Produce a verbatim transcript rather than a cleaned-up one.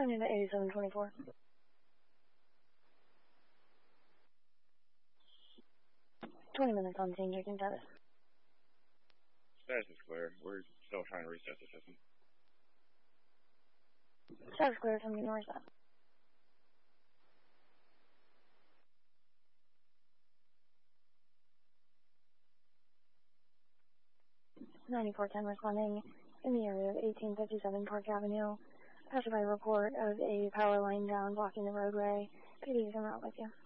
Turning to eighty-seven twenty-four. twenty minutes on scene, checking status. Status is clear. We're still trying to reset the system. Status clear, somebody north that. ninety-four ten responding in the area of eighteen fifty-seven Park Avenue. Passerby report of a power line down blocking the roadway. P D is en route with you.